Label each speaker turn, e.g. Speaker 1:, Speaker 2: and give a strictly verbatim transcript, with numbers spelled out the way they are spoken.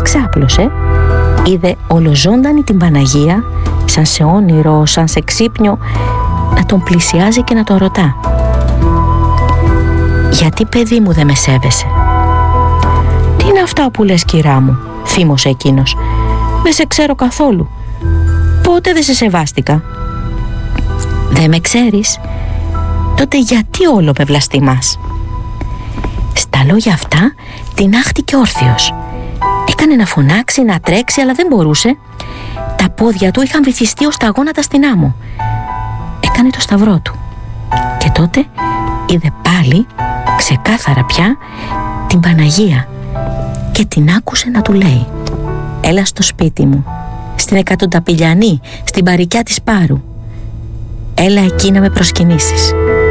Speaker 1: ξάπλωσε, είδε ολοζώντανη την Παναγία, σαν σε όνειρο, σαν σε ξύπνιο, να τον πλησιάζει και να τον ρωτά: «Γιατί, παιδί μου, δεν με σέβεσαι?» «Τι είναι αυτά που λες, κυρά μου?» θύμωσε εκείνος. «Δεν σε ξέρω καθόλου. Πότε δεν σε σεβάστηκα?» «Δεν με ξέρεις? Τότε γιατί όλο με βλαστημάς?» Στα λόγια αυτά την άχτηκε όρθιος. Έκανε να φωνάξει, να τρέξει, αλλά δεν μπορούσε. Τα πόδια του είχαν βυθιστεί ως τα γόνατα στην άμμο. Έκανε το σταυρό του. Και τότε είδε πάλι, ξεκάθαρα πια, την Παναγία και την άκουσε να του λέει: «Έλα στο σπίτι μου, στην Εκατονταπηλιανή, στην παρικιά της Πάρου. Έλα εκεί να με προσκυνήσεις».